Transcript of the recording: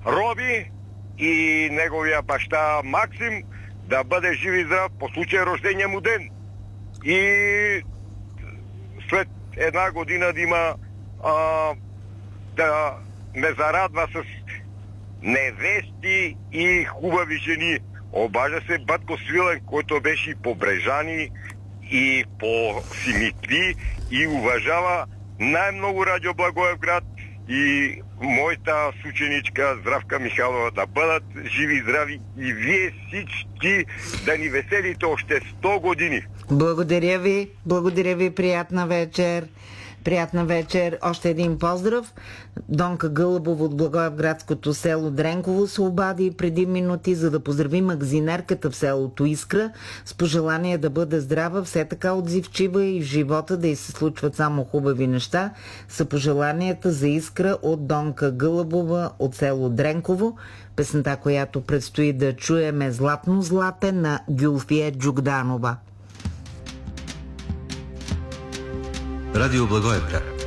Роби и неговия баща Максим да бъде жив и здрав по случай рождения му ден. И след една година да има да ме зарадва с невести и хубави жени. Обажда се Бътко Свилен, който беше и по Брежани, и по Симитли, и уважава най-много Радио Благоевград и моята съученичка Здравка Михайлова да бъдат живи и здрави и вие всички да ни веселите още 100 години. Благодаря ви, приятна вечер. Приятна вечер. Още един поздрав. Донка Гълъбов от Благоевградското село Дренково се обади преди минути, за да поздрави магазинерката в селото Искра с пожелание да бъде здрава, все така отзивчива и в живота да й се случват само хубави неща. Са пожеланията за Искра от Донка Гълъбова от село Дренково. Песента, която предстои да чуем, Златно злате на Гюлфие Джугданова. Радио Благоевград.